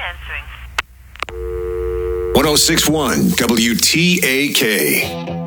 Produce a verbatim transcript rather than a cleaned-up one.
one oh six point one W T A K.